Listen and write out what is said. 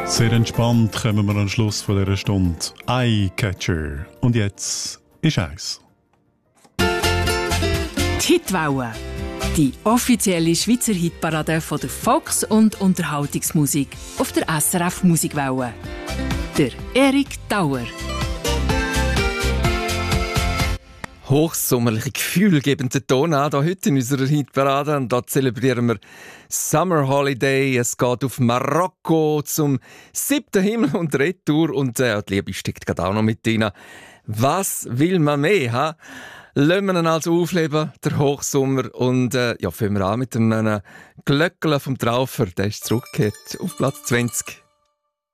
Sehr entspannt kommen wir am Schluss von dieser Stunde. Eyecatcher. Und jetzt ist eins. Die Hitwelle. Die offizielle Schweizer Hitparade von der Volks- und Unterhaltungsmusik auf der SRF Musikwelle. Der Erik Dauer. Hochsommerliche Gefühle geben den Ton an, hier heute in unserer Hitparade. Und da zelebrieren wir Summer Holiday. Es geht auf Marokko zum 7. Himmel und Retour. Und die Liebe steckt gerade auch noch mit drin. Was will man mehr? Ha? Lassen wir ihn also aufleben, der Hochsommer. Und fangen wir an mit einem Glöckchen vom Traufer. Der ist zurückgekehrt auf Platz 20.